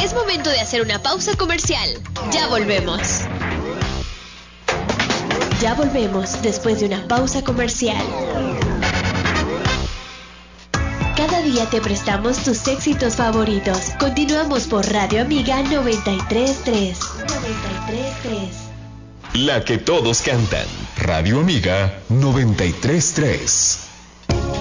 Es momento de hacer una pausa comercial. Ya volvemos. Ya volvemos después de una pausa comercial. Cada día te prestamos tus éxitos favoritos. Continuamos por Radio Amiga 93.3. 93.3. La que todos cantan. Radio Amiga 93.3.